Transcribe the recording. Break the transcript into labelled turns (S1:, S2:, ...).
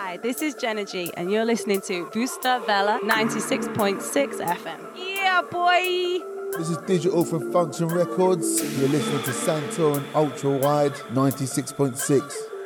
S1: Hi, this is Jenna G, and you're listening to Booster Vela 96.6 FM. Yeah, boy!
S2: This is Digital from Function Records. You're listening to Santon Ultra Wide 96.6.